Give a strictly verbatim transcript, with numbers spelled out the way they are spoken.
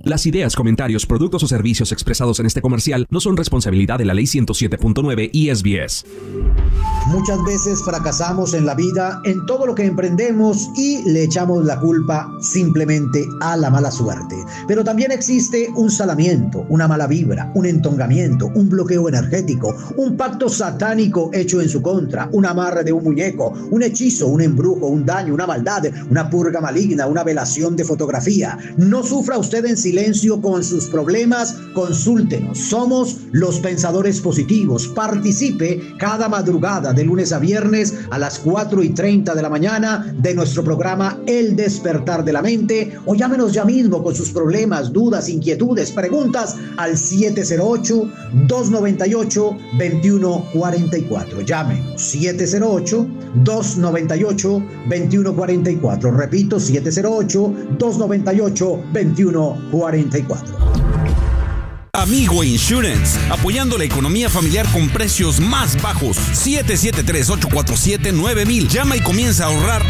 Las ideas, comentarios, productos o servicios expresados en este comercial no son responsabilidad de la Ley ciento siete punto nueve I S B S. Muchas veces fracasamos en la vida, en todo lo que emprendemos, y le echamos la culpa simplemente a la mala suerte. Pero también existe un salamiento, una mala vibra, un entongamiento, un bloqueo energético, un pacto satánico hecho en su contra, un amarre de un muñeco, un hechizo, un embrujo, un daño, una maldad, una purga maligna, una velación de fotografía. No sufra usted en silencio con sus problemas, consúltenos. Somos los pensadores positivos. Participe cada madrugada de lunes a viernes a las cuatro y treinta de la mañana de nuestro programa El Despertar de la Mente, o llámenos ya mismo con sus problemas, dudas, inquietudes, preguntas al siete cero ocho, dos nueve ocho, dos uno cuatro cuatro. Llámenos siete cero ocho, dos nueve ocho, dos uno cuatro cuatro. Repito, siete cero ocho, dos nueve ocho, dos uno cuatro cuatro. Amigo Insurance, apoyando la economía familiar con precios más bajos. siete siete tres, ocho cuatro siete, nueve mil. Llama y comienza a ahorrar